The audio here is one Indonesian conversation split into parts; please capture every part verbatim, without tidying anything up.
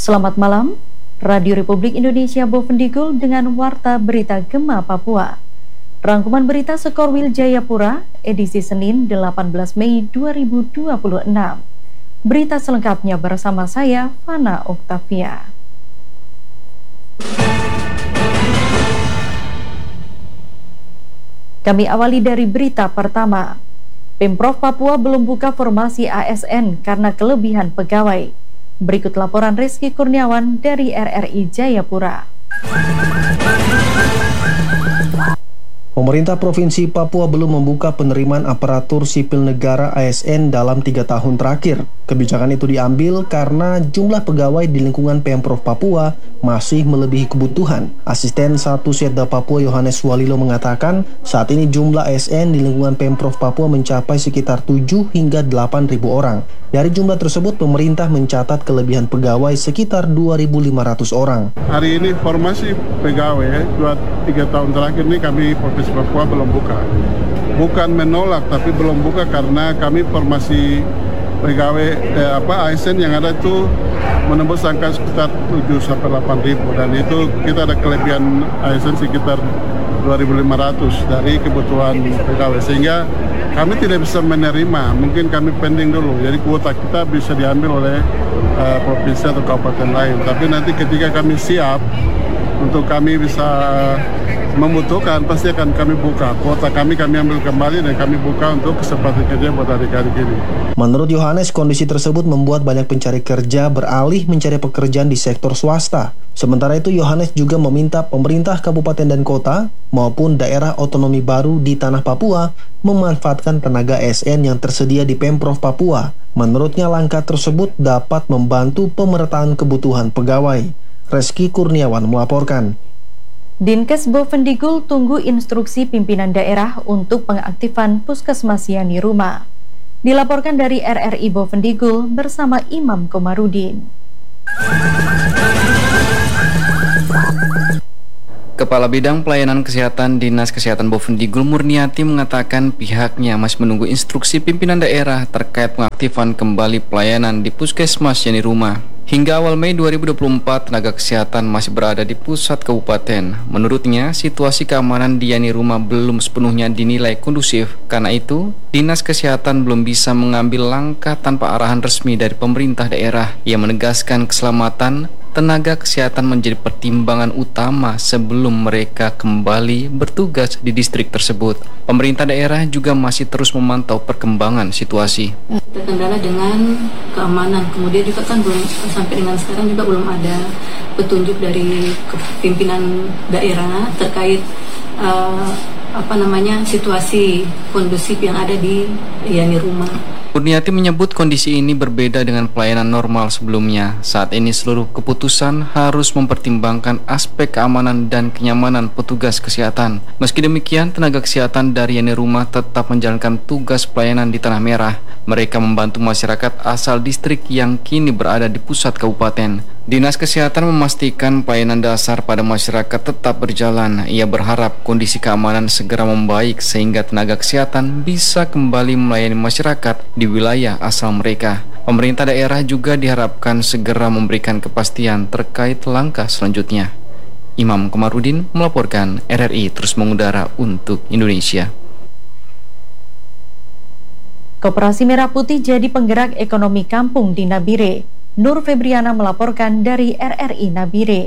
Selamat malam, Radio Republik Indonesia Bovendigul dengan Warta Berita Gema Papua. Rangkuman berita Sekorwil Jayapura, edisi Senin delapan belas Mei dua ribu dua puluh enam. Berita selengkapnya bersama saya, Fana Oktavia. Kami awali dari berita pertama. Pemprov Papua belum buka formasi A S N karena kelebihan pegawai. Berikut laporan Rizky Kurniawan dari R R I Jayapura. Pemerintah Provinsi Papua belum membuka penerimaan aparatur sipil negara A S N dalam tiga tahun terakhir. Kebijakan itu diambil karena jumlah pegawai di lingkungan Pemprov Papua masih melebihi kebutuhan. Asisten satu Setda Papua Yohanes Walilo mengatakan saat ini jumlah A S N di lingkungan Pemprov Papua mencapai sekitar tujuh hingga delapan ribu orang. Dari jumlah tersebut, pemerintah mencatat kelebihan pegawai sekitar dua ribu lima ratus orang. Hari ini formasi pegawai dua tiga tahun terakhir ini kami Provinsi Papua belum buka. Bukan menolak, tapi belum buka karena kami formasi pegawai eh, apa A S N yang ada itu menembus angka sekitar tujuh sampai delapan ribu, dan itu kita ada kelebihan A S N sekitar dua ribu lima ratus dari kebutuhan pegawai, sehingga kami tidak bisa menerima. Mungkin kami pending dulu, jadi kuota kita bisa diambil oleh uh, provinsi atau kabupaten lain, tapi nanti ketika kami siap untuk kami bisa membutuhkan, pasti akan kami buka kuota kami, kami ambil kembali dan kami buka untuk kesempatan kerja buat adik-adik ini. Menurut Yohanes, kondisi tersebut membuat banyak pencari kerja beralih mencari pekerjaan di sektor swasta. Sementara itu, Yohanes juga meminta pemerintah kabupaten dan kota maupun daerah otonomi baru di tanah Papua memanfaatkan tenaga A S N yang tersedia di Pemprov Papua. Menurutnya, langkah tersebut dapat membantu pemerataan kebutuhan pegawai. Rizky Kurniawan melaporkan. Dinkes Bovendigul tunggu instruksi pimpinan daerah untuk pengaktifan Puskesmas Yani Rumah. Dilaporkan dari R R I Bovendigul bersama Imam Komarudin. Kepala Bidang Pelayanan Kesehatan Dinas Kesehatan Bovendigul Murniati mengatakan pihaknya masih menunggu instruksi pimpinan daerah terkait pengaktifan kembali pelayanan di Puskesmas Yani Rumah. Hingga awal Mei dua ribu dua puluh empat, tenaga kesehatan masih berada di pusat kabupaten. Menurutnya, situasi keamanan di Yani Rumah belum sepenuhnya dinilai kondusif. Karena itu, Dinas Kesehatan belum bisa mengambil langkah tanpa arahan resmi dari pemerintah daerah. Ia menegaskan keselamatan tenaga kesehatan menjadi pertimbangan utama sebelum mereka kembali bertugas di distrik tersebut. Pemerintah daerah juga masih terus memantau perkembangan situasi. Terkendala dengan keamanan, kemudian juga kan belum sampai dengan sekarang juga belum ada petunjuk dari pimpinan daerah terkait uh, apa namanya situasi kondusif yang ada di Yani Rumah. Kurniati menyebut kondisi ini berbeda dengan pelayanan normal sebelumnya. Saat ini seluruh keputusan harus mempertimbangkan aspek keamanan dan kenyamanan petugas kesehatan. Meski demikian, tenaga kesehatan dari Yani Rumah tetap menjalankan tugas pelayanan di Tanah Merah. Mereka membantu masyarakat asal distrik yang kini berada di pusat kabupaten. Dinas Kesehatan memastikan pelayanan dasar pada masyarakat tetap berjalan. Ia berharap kondisi keamanan segera membaik sehingga tenaga kesehatan bisa kembali melayani masyarakat di wilayah asal mereka. Pemerintah daerah juga diharapkan segera memberikan kepastian terkait langkah selanjutnya. Imam Komarudin melaporkan, R R I terus mengudara untuk Indonesia. Koperasi Merah Putih jadi penggerak ekonomi kampung di Nabire. Nur Febriana melaporkan dari R R I Nabire.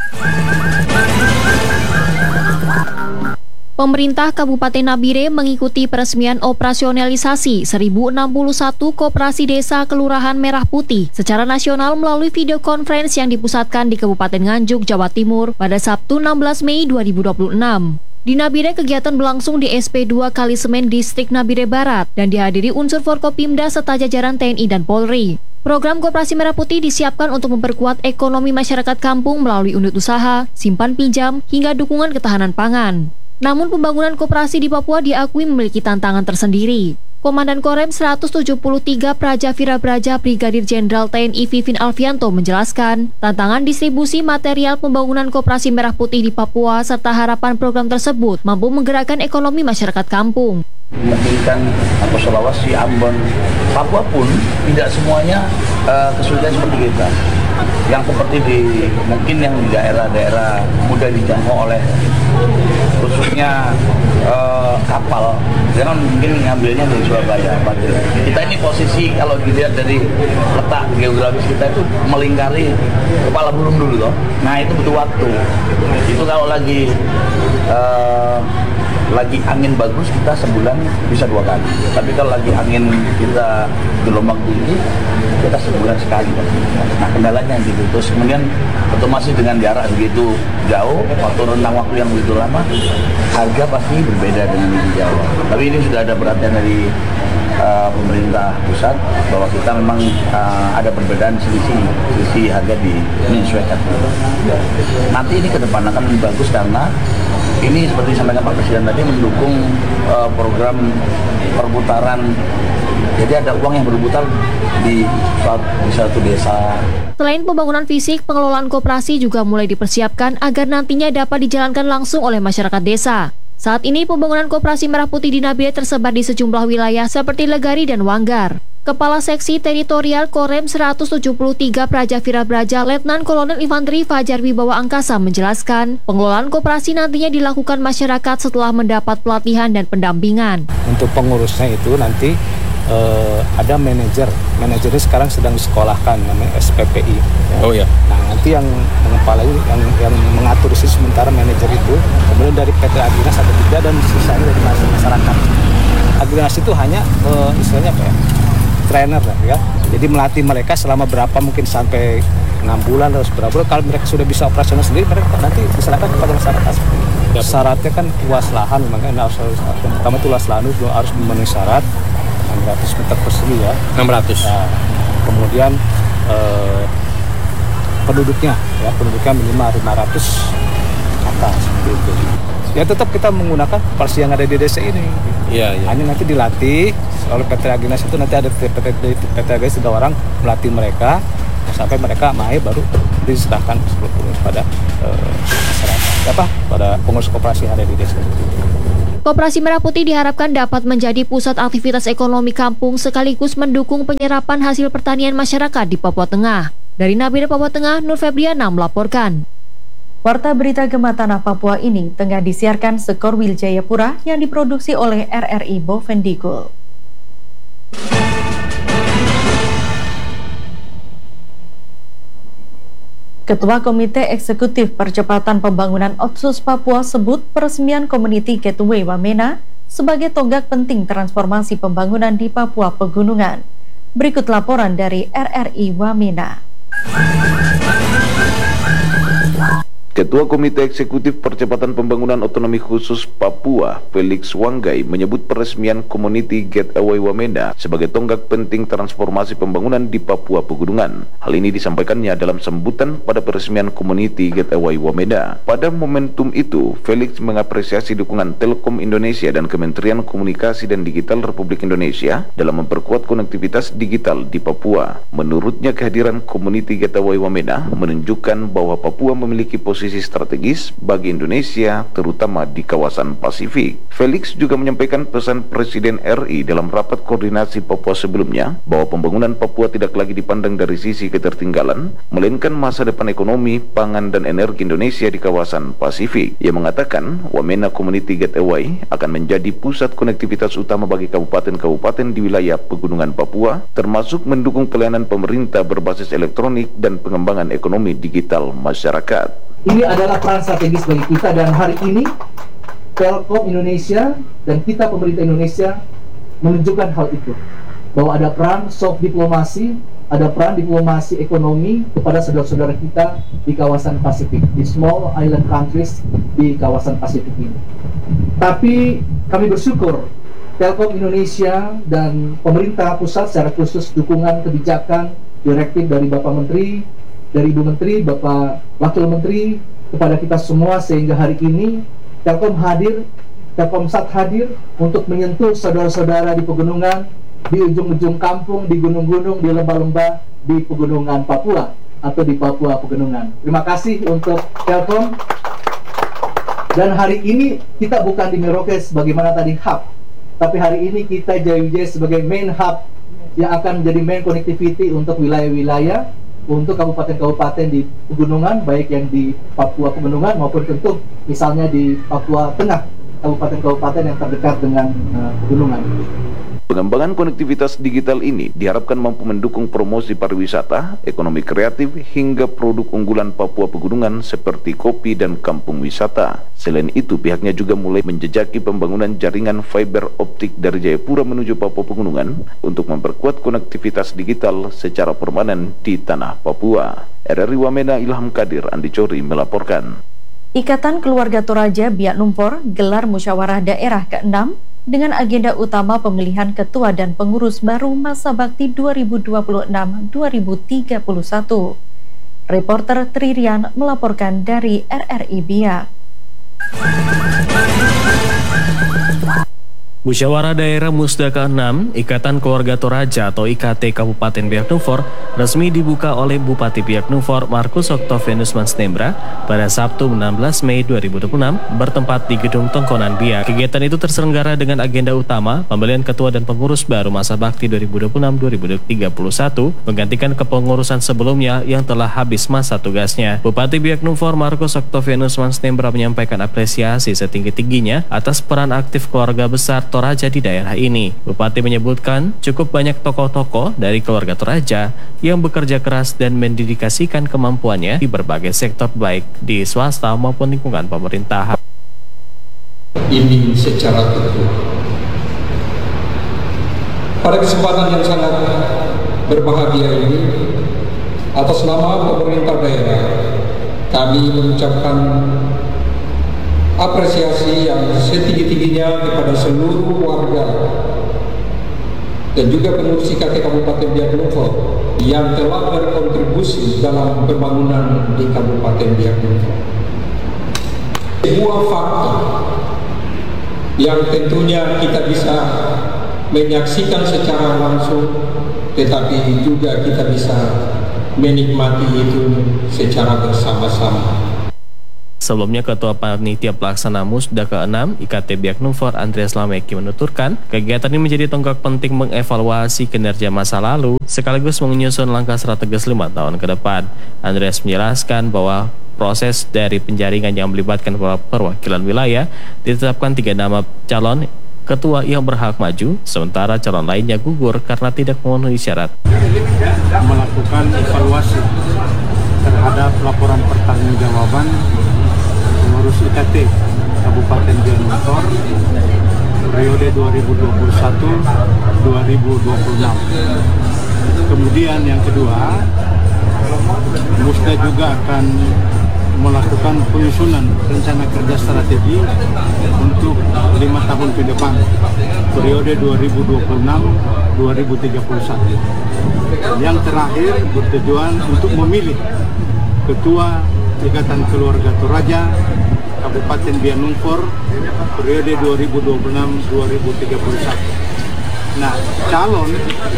Pemerintah Kabupaten Nabire mengikuti peresmian operasionalisasi seribu enam puluh satu Koperasi Desa Kelurahan Merah Putih secara nasional melalui video conference yang dipusatkan di Kabupaten Nganjuk, Jawa Timur pada Sabtu enam belas Mei dua ribu dua puluh enam. Di Nabire, kegiatan berlangsung di S P dua Kalisemen Distrik Nabire Barat dan dihadiri unsur Forkopimda serta jajaran T N I dan Polri. Program Koperasi Merah Putih disiapkan untuk memperkuat ekonomi masyarakat kampung melalui unit usaha, simpan pinjam, hingga dukungan ketahanan pangan. Namun pembangunan koperasi di Papua diakui memiliki tantangan tersendiri. Komandan Korem seratus tujuh puluh tiga Praja Virabraja Brigadir Jenderal T N I Vivin Alfianto menjelaskan, tantangan distribusi material pembangunan Koperasi Merah Putih di Papua serta harapan program tersebut mampu menggerakkan ekonomi masyarakat kampung. Memungkinkan atau Sulawesi, Ambon, Papua pun tidak semuanya uh, kesulitan seperti kita. yang seperti di mungkin yang di daerah-daerah mudah dijangkau oleh khususnya uh, kapal, jangan mungkin ngambilnya dari Surabaya. Kita ini posisi kalau dilihat dari letak geografis kita itu melingkari kepala burung dulu loh. Nah itu butuh waktu. Itu kalau lagi uh, lagi angin bagus kita sebulan bisa dua kali. Tapi kalau lagi angin kita gelombang tinggi kita sebulan sekali. Nah kendalanya gitu. Terus kemudian otomasi dengan jarak begitu jauh, waktu rentang waktu yang begitu lama, harga pasti berbeda dengan di Jawa. Tapi ini sudah ada perhatian dari uh, pemerintah pusat bahwa kita memang uh, ada perbedaan selisih selisih harga menyesuaikan. Nanti ini ke depan akan lebih bagus karena ini seperti disampaikan Pak Presiden tadi mendukung uh, program perputaran. Jadi ada uang yang berputar di suatu, di suatu desa. Selain pembangunan fisik, pengelolaan koperasi juga mulai dipersiapkan agar nantinya dapat dijalankan langsung oleh masyarakat desa. Saat ini pembangunan koperasi Merah Putih di Nabire tersebar di sejumlah wilayah seperti Legari dan Wanggar. Kepala Seksi Teritorial Korem seratus tujuh puluh tiga Praja Vira Braja Letnan Kolonel Infanteri Fajar Wibawa Angkasa menjelaskan, pengelolaan koperasi nantinya dilakukan masyarakat setelah mendapat pelatihan dan pendampingan. Untuk pengurusnya itu nanti uh, ada manajer, manajernya sekarang sedang disekolahkan namanya S P P I. Ya. Oh ya. Nah nanti yang mengepalai, yang, yang mengatur sih sementara manajer itu, kemudian dari P T Agrinas ada tiga dan sisanya dari masyarakat. Agrinas itu hanya uh, istilahnya apa ya? Trainer lah ya, jadi melatih mereka selama berapa mungkin sampai enam bulan atau berapa bulan. Kalau mereka sudah bisa operasional sendiri, mereka nanti diserahkan kepada masyarakat. Ya, syaratnya kan luas lahan, makanya yang pertama itu luas lahan itu harus memenuhi syarat enam ratus meter persegi ya. enam ratus. Nah, kemudian eh, penduduknya ya penduduknya minimal lima ratus kakak seperti itu. Ya tetap kita menggunakan parsi yang ada di desa ini. Iya, iya. Hanya nanti dilatih oleh P T Agrinas itu, nanti ada P T Agrinas tiga orang melatih mereka sampai mereka main baru diserahkan seluruhnya pada uh, masyarakat, apa pada pengurus koperasi yang ada di desa. Koperasi Merah Putih diharapkan dapat menjadi pusat aktivitas ekonomi kampung sekaligus mendukung penyerapan hasil pertanian masyarakat di Papua Tengah. Dari Nabire, Papua Tengah, Nur Febriana melaporkan. Warta berita Gema Tanah Papua ini tengah disiarkan Sekorwil Jayapura yang diproduksi oleh R R I Bovendigul. Ketua Komite Eksekutif Percepatan Pembangunan Otsus Papua sebut peresmian Community Gateway Wamena sebagai tonggak penting transformasi pembangunan di Papua Pegunungan. Berikut laporan dari R R I Wamena. Ketua Komite Eksekutif Percepatan Pembangunan Otonomi Khusus Papua, Felix Wanggai, menyebut peresmian Community Gateway Wamena sebagai tonggak penting transformasi pembangunan di Papua Pegunungan. Hal ini disampaikannya dalam sambutan pada peresmian Community Gateway Wamena. Pada momentum itu, Felix mengapresiasi dukungan Telkom Indonesia dan Kementerian Komunikasi dan Digital Republik Indonesia dalam memperkuat konektivitas digital di Papua. Menurutnya, kehadiran Community Gateway Wamena menunjukkan bahwa Papua memiliki posisi strategis bagi Indonesia, terutama di kawasan Pasifik. Felix juga menyampaikan pesan Presiden R I dalam rapat koordinasi Papua sebelumnya, bahwa pembangunan Papua tidak lagi dipandang dari sisi ketertinggalan, melainkan masa depan ekonomi, pangan, dan energi Indonesia di kawasan Pasifik. Ia mengatakan, Wamena Community Gateway akan menjadi pusat konektivitas utama bagi kabupaten-kabupaten di wilayah Pegunungan Papua, termasuk mendukung pelayanan pemerintah berbasis elektronik dan pengembangan ekonomi digital masyarakat. Ini adalah peran strategis bagi kita, dan hari ini Telkom Indonesia dan kita pemerintah Indonesia menunjukkan hal itu, bahwa ada peran soft diplomasi, ada peran diplomasi ekonomi kepada saudara-saudara kita di kawasan Pasifik, di small island countries di kawasan Pasifik ini. Tapi kami bersyukur Telkom Indonesia dan pemerintah pusat secara khusus dukungan kebijakan direktif dari Bapak Menteri, dari Ibu Menteri, Bapak Wakil Menteri, kepada kita semua, sehingga hari ini Telkom hadir, Telkomsat hadir untuk menyentuh saudara-saudara di pegunungan, di ujung-ujung kampung, di gunung-gunung, di lembah-lembah di pegunungan Papua atau di Papua Pegunungan. Terima kasih untuk Telkom. Dan hari ini kita bukan di Merauke sebagaimana tadi hub, tapi hari ini kita J W J sebagai main hub yang akan menjadi main connectivity untuk wilayah-wilayah untuk kabupaten-kabupaten di pegunungan, baik yang di Papua Pegunungan maupun tentu misalnya di Papua Tengah, kabupaten-kabupaten yang terdekat dengan uh, pegunungan. Pengembangan konektivitas digital ini diharapkan mampu mendukung promosi pariwisata, ekonomi kreatif, hingga produk unggulan Papua Pegunungan seperti kopi dan kampung wisata. Selain itu, pihaknya juga mulai menjejaki pembangunan jaringan fiber optik dari Jayapura menuju Papua Pegunungan untuk memperkuat konektivitas digital secara permanen di tanah Papua. R R I Wamena, Ilham Kadir, Andi Cori melaporkan. Ikatan Keluarga Toraja Biak Numfor gelar musyawarah daerah keenam dengan agenda utama pemilihan ketua dan pengurus baru masa bakti dua ribu dua puluh enam sampai dua ribu tiga puluh satu. Reporter Tririan melaporkan dari R R I Biak. Musyawarah Daerah Musda keenam Ikatan Keluarga Toraja atau I K T Kabupaten Biak Numfor resmi dibuka oleh Bupati Biak Numfor Markus Octavianus Mansnembra pada Sabtu enam belas Mei dua ribu dua puluh enam bertempat di Gedung Tongkonan Biak. Kegiatan itu terselenggara dengan agenda utama pemilihan ketua dan pengurus baru masa bakti dua ribu dua puluh enam sampai dua ribu tiga puluh satu menggantikan kepengurusan sebelumnya yang telah habis masa tugasnya. Bupati Biak Numfor Markus Octavianus Mansnembra menyampaikan apresiasi setinggi-tingginya atas peran aktif keluarga besar Toraja di daerah ini. Bupati menyebutkan cukup banyak tokoh-tokoh dari keluarga Toraja yang bekerja keras dan mendedikasikan kemampuannya di berbagai sektor baik di swasta maupun lingkungan pemerintahan. Ini secara tertutup. Pada kesempatan yang sangat berbahagia ini, atas nama pemerintah daerah, kami mengucapkan apresiasi yang setinggi-tingginya kepada seluruh warga dan juga pengurus I K T Kabupaten Biak Numfor yang telah berkontribusi dalam pembangunan di Kabupaten Biak Numfor. Sebuah fakta yang tentunya kita bisa menyaksikan secara langsung, tetapi juga kita bisa menikmati itu secara bersama-sama. Sebelumnya, Ketua Panitia Pelaksana Musda keenam I K T Biak Numfor Andreas Lameki menuturkan kegiatan ini menjadi tonggak penting mengevaluasi kinerja masa lalu sekaligus menyusun langkah strategis lima tahun ke depan. Andreas menjelaskan bahwa proses dari penjaringan yang melibatkan perwakilan wilayah ditetapkan tiga nama calon ketua yang berhak maju, sementara calon lainnya gugur karena tidak memenuhi syarat. Melakukan evaluasi terhadap laporan pertanggungjawaban pengurus I K T Kabupaten Biak Numfor periode dua ribu dua puluh satu sampai dua ribu dua puluh enam. Kemudian yang kedua, Musda juga akan melakukan penyusunan rencana kerja strategi untuk lima tahun ke depan periode dua ribu dua puluh enam sampai dua ribu tiga puluh satu. Yang terakhir bertujuan untuk memilih Ketua Ikatan Keluarga Toraja Kabupaten Biak Numfor periode dua ribu dua puluh enam sampai dua ribu tiga puluh satu. Nah, calon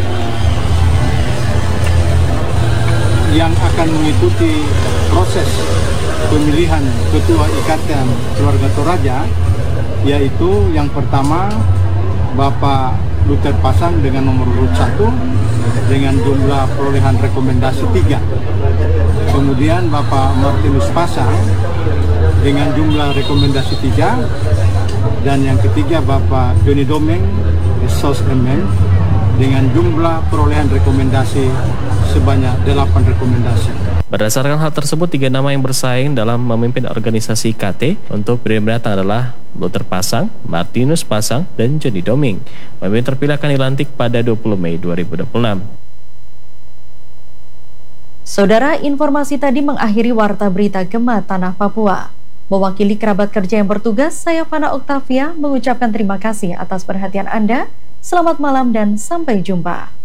yang akan mengikuti proses pemilihan Ketua Ikatan Keluarga Toraja yaitu yang pertama Bapak Luther Pasang dengan nomor urut satu dengan jumlah perolehan rekomendasi tiga. Kemudian Bapak Martinus Pasang dengan jumlah rekomendasi tiga, dan yang ketiga Bapak Joni Domeng S O S M M dengan jumlah perolehan rekomendasi sebanyak delapan rekomendasi. Berdasarkan hal tersebut, tiga nama yang bersaing dalam memimpin organisasi I K T untuk periode mendatang adalah Luther Pasang, Martinus Pasang, dan Joni Domeng. Pemimpin terpilih akan dilantik pada dua puluh Mei dua ribu dua puluh enam. Saudara, informasi tadi mengakhiri Warta Berita Gema Tanah Papua. Mewakili kerabat kerja yang bertugas, saya Fana Oktavia mengucapkan terima kasih atas perhatian Anda. Selamat malam dan sampai jumpa.